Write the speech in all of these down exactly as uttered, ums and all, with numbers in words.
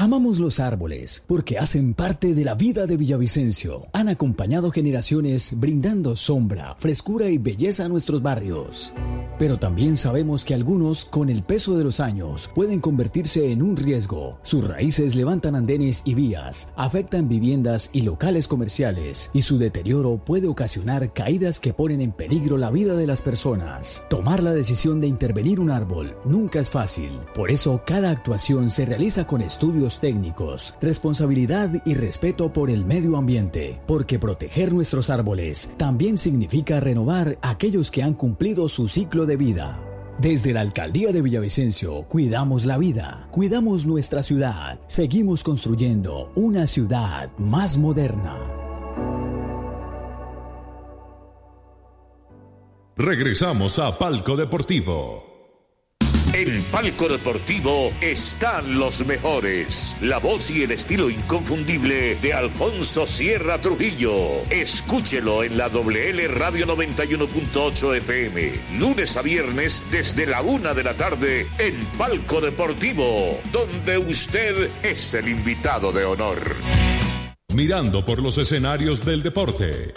Amamos los árboles porque hacen parte de la vida de Villavicencio. Han acompañado generaciones brindando sombra, frescura y belleza a nuestros barrios. Pero también sabemos que algunos, con el peso de los años, pueden convertirse en un riesgo. Sus raíces levantan andenes y vías, afectan viviendas y locales comerciales, y su deterioro puede ocasionar caídas que ponen en peligro la vida de las personas. Tomar la decisión de intervenir un árbol nunca es fácil. Por eso, cada actuación se realiza con estudios técnicos, responsabilidad y respeto por el medio ambiente, porque proteger nuestros árboles también significa renovar aquellos que han cumplido su ciclo de vida. Desde la Alcaldía de Villavicencio, cuidamos la vida, cuidamos nuestra ciudad, seguimos construyendo una ciudad más moderna. Regresamos a Palco Deportivo. En Palco Deportivo están los mejores. La voz y el estilo inconfundible de Alfonso Sierra Trujillo. Escúchelo en la W L Radio noventa y uno punto ocho F M. Lunes a viernes desde la una de la tarde en Palco Deportivo, donde usted es el invitado de honor. Mirando por los escenarios del deporte.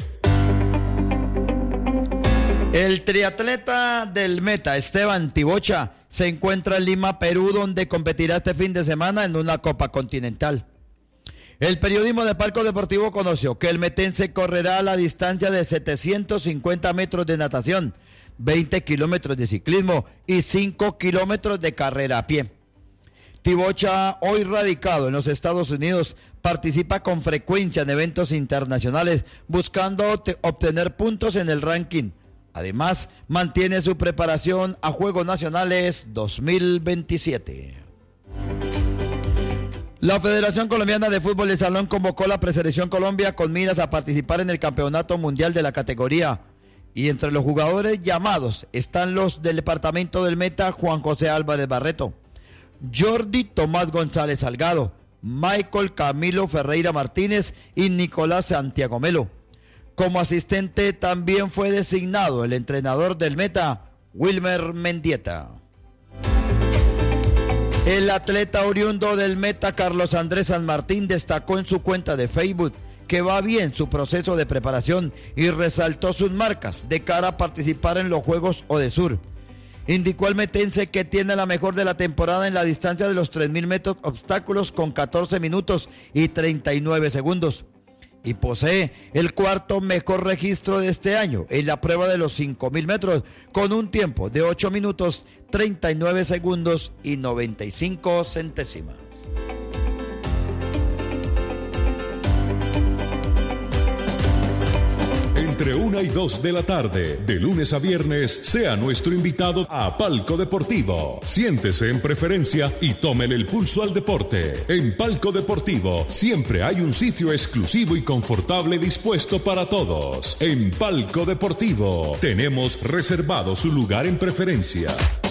El triatleta del Meta, Esteban Tibocha, se encuentra en Lima, Perú, donde competirá este fin de semana en una Copa Continental. El periodismo de Palco Deportivo conoció que el metense correrá a la distancia de setecientos cincuenta metros de natación, veinte kilómetros de ciclismo y cinco kilómetros de carrera a pie. Tibocha, hoy radicado en los Estados Unidos, participa con frecuencia en eventos internacionales buscando obtener puntos en el ranking. Además, mantiene su preparación a Juegos Nacionales dos mil veintisiete. La Federación Colombiana de Fútbol de Salón convocó la Preselección Colombia con miras a participar en el Campeonato Mundial de la categoría. Y entre los jugadores llamados están los del departamento del Meta, Juan José Álvarez Barreto, Jordi Tomás González Salgado, Michael Camilo Ferreira Martínez y Nicolás Santiago Melo. Como asistente también fue designado el entrenador del Meta, Wilmer Mendieta. El atleta oriundo del Meta, Carlos Andrés San Martín, destacó en su cuenta de Facebook que va bien su proceso de preparación y resaltó sus marcas de cara a participar en los Juegos Odesur. Indicó al metense que tiene la mejor de la temporada en la distancia de los tres mil metros obstáculos con catorce minutos y treinta y nueve segundos. Y posee el cuarto mejor registro de este año en la prueba de los cinco mil metros, con un tiempo de ocho minutos, treinta y nueve segundos y noventa y cinco centésimas. Entre una y dos de la tarde, de lunes a viernes, sea nuestro invitado a Palco Deportivo. Siéntese en preferencia y tómele el pulso al deporte. En Palco Deportivo siempre hay un sitio exclusivo y confortable dispuesto para todos. En Palco Deportivo tenemos reservado su lugar en preferencia.